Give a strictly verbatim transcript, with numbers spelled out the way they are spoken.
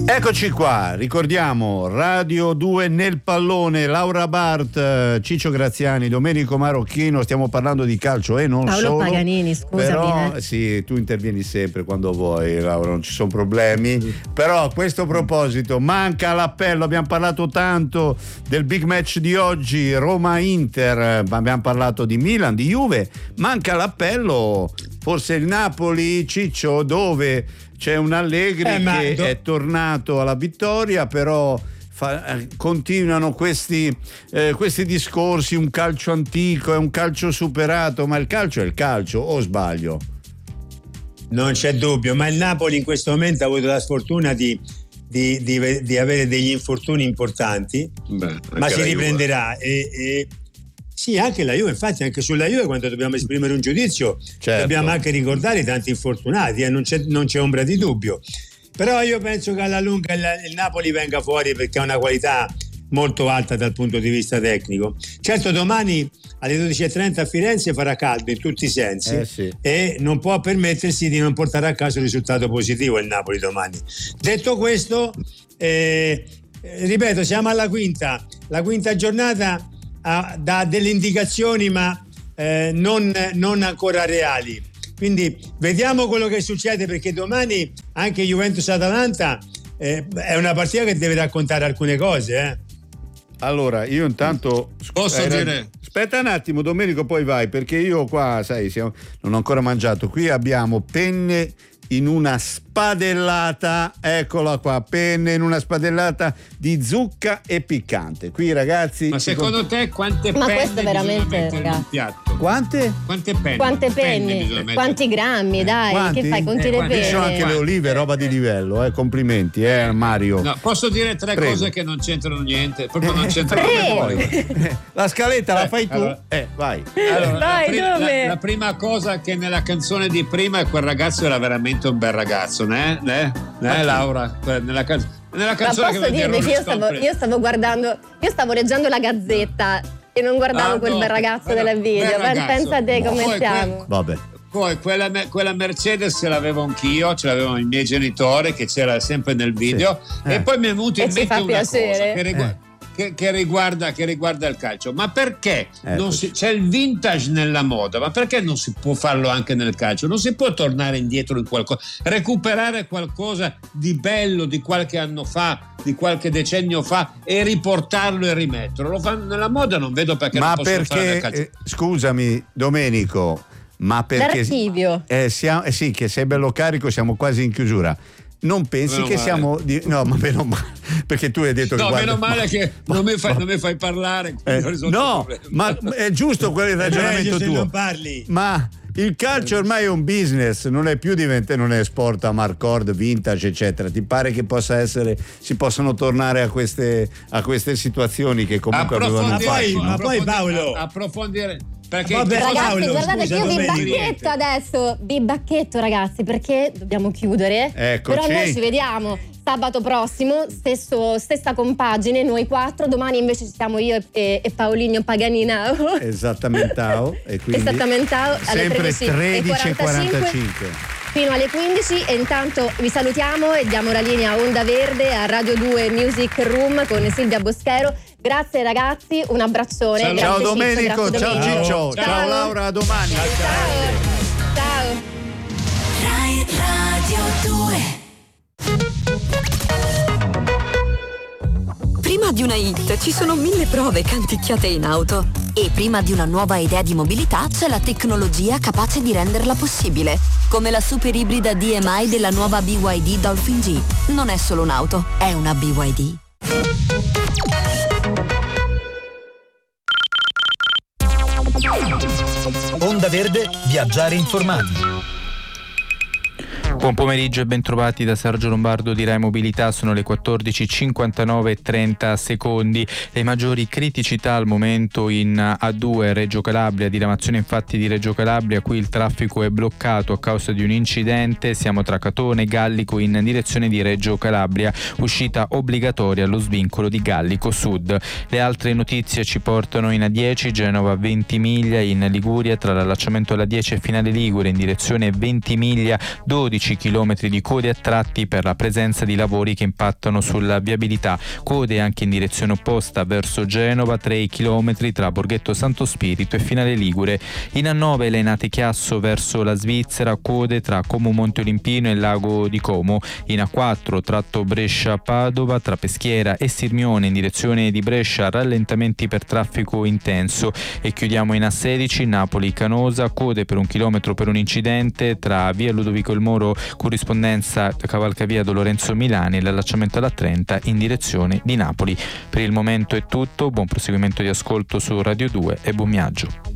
Eccoci qua, ricordiamo Radio due nel pallone, Laura Bart, Ciccio Graziani, Domenico Marocchino, stiamo parlando di calcio e non Paolo solo. Paolo Paganini, scusami. Però eh. sì, tu intervieni sempre quando vuoi, Laura, non ci sono problemi. Mm. Però a questo proposito manca l'appello, abbiamo parlato tanto del big match di oggi, Roma-Inter, abbiamo parlato di Milan, di Juve, manca l'appello, forse il Napoli, Ciccio, dove c'è un Allegri eh, che do... è tornato alla vittoria, però fa, eh, continuano questi, eh, questi discorsi, un calcio antico, è un calcio superato, ma il calcio è il calcio, o sbaglio? Non c'è dubbio, ma il Napoli in questo momento ha avuto la sfortuna di, di, di, di avere degli infortuni importanti. Beh, ma si riprenderà e, e sì, anche la Juve, infatti anche sulla Juve quando dobbiamo esprimere un giudizio, certo, dobbiamo anche ricordare i tanti infortunati, eh, non, c'è, non c'è ombra di dubbio, però io penso che alla lunga il, il Napoli venga fuori perché ha una qualità molto alta dal punto di vista tecnico. Certo, domani alle dodici e trenta a Firenze farà caldo in tutti i sensi, eh sì. e non può permettersi di non portare a casa un risultato positivo il Napoli domani. Detto questo, eh, ripeto, siamo alla quinta la quinta giornata, ha, dà delle indicazioni ma eh, non, non ancora reali, quindi vediamo quello che succede, perché domani anche Juventus-Atalanta eh, è una partita che deve raccontare alcune cose, eh. Allora, io intanto posso era... dire? Aspetta un attimo, Domenico, poi vai, perché io qua, sai, siamo... non ho ancora mangiato. Qui abbiamo penne in una spadellata, eccola qua, penne in una spadellata di zucca e piccante. Qui ragazzi, ma secondo cont- te quante ma penne questo veramente, bisogna mettere in un piatto? Quante? Quante penne? Quante penne? penne Quanti grammi, dai, quanti? che fai? Conti eh, le quanti? penne. Ci sono anche le olive, roba di livello, eh, complimenti, eh, Mario. No, posso dire tre Prego. cose che non c'entrano niente, proprio non Eh, c'entrano niente. La scaletta la fai tu? allora, eh, vai. Allora, Vai, la, pri- dove? la, la prima cosa che nella canzone di prima quel ragazzo era veramente un bel ragazzo, né? né? né Laura? Nella, can- nella canzone ma posso che dirvi che io stavo, io stavo guardando, io stavo leggendo la Gazzetta e non guardavo ah, quel no, bel ragazzo bel, del video, bel ma pensa a te come poi siamo. Que- Vabbè. Poi quella, quella Mercedes ce l'avevo anch'io, ce l'avevano i miei genitori, che c'era sempre nel video, sì. eh. e poi mi è venuto in E ci mente fa una piacere. cosa che riguarda, Eh. che, che, riguarda, che riguarda il calcio. Ma perché Ecco. non si, c'è il vintage nella moda, ma perché non si può farlo anche nel calcio? Non si può tornare indietro in qualcosa, recuperare qualcosa di bello di qualche anno fa, di qualche decennio fa, e riportarlo e rimetterlo. Lo fanno nella moda, non vedo perché Ma non possono perché, fare nel calcio. eh, scusami Domenico, ma perché L'archivio. eh, siamo, eh sì, che sei bello carico, siamo quasi in chiusura. Non pensi Meno che male. siamo di... no, ma meno male, perché tu hai detto No, che guarda, meno male ma, che ma, non mi fai, ma, non mi fai parlare. eh, ho risolto no, il problema. ma è giusto quel ragionamento se tuo. non parli. Ma il calcio ormai è un business, non è più diventato, non è sport a marcord, vintage, eccetera. Ti pare che possa essere, si possano tornare a queste, a queste situazioni che comunque avevano un Approfondire, fascino? ma poi, Paolo- approfondire perché Vabbè, cosa- Ragazzi, Paolo, guardate scusa, che io vi Domenico. bacchetto adesso, vi bacchetto ragazzi, perché dobbiamo chiudere. Eccoci. Però noi ci vediamo sabato prossimo, stesso, stessa compagine, noi quattro. Domani invece ci siamo io e, e Paolinho Paganina. Esattamente. E quindi Esattamente, alle sempre tredici e tredici e quarantacinque. quarantacinque. Fino alle quindici, e intanto vi salutiamo e diamo la linea a Onda Verde a Radio due Music Room con Silvia Boschero. Grazie ragazzi, un abbraccione. Ciao, Grazie Ciao Ciccio, Domenico, grazie ciao Domenico. Ciccio, ciao, Ciao. Laura, a domani. Ciao. Ciao. Rai Radio due. Prima di una hit ci sono mille prove canticchiate in auto. E prima di una nuova idea di mobilità c'è la tecnologia capace di renderla possibile. Come la super ibrida D M I della nuova B Y D Dolphin G. Non è solo un'auto, è una B Y D. Onda Verde, viaggiare informati. Buon pomeriggio e bentrovati da Sergio Lombardo di Rai Mobilità. Sono le quattordici cinquantanove e trenta secondi. Le maggiori criticità al momento in A due Reggio Calabria, diramazione infatti di Reggio Calabria, qui il traffico è bloccato a causa di un incidente. Siamo tra Catone e Gallico in direzione di Reggio Calabria, uscita obbligatoria allo svincolo di Gallico Sud. Le altre notizie ci portano in A dieci Genova Ventimiglia, in Liguria tra l'allacciamento alla dieci e Finale Ligure in direzione Ventimiglia dodici dieci chilometri di code a tratti per la presenza di lavori che impattano sulla viabilità. Code anche in direzione opposta verso Genova, tre chilometri tra Borghetto Santo Spirito e Finale Ligure. In A nove Lainate Chiasso verso la Svizzera, code tra Como Monte Olimpino e Lago di Como. In A quattro tratto Brescia-Padova tra Peschiera e Sirmione in direzione di Brescia, rallentamenti per traffico intenso. E chiudiamo in A sedici Napoli-Canosa, code per un chilometro per un incidente tra via Ludovico il Moro, corrispondenza cavalcavia Don Lorenzo Milani e l'allacciamento alla trenta in direzione di Napoli. Per il momento è tutto, buon proseguimento di ascolto su Radio due e buon viaggio.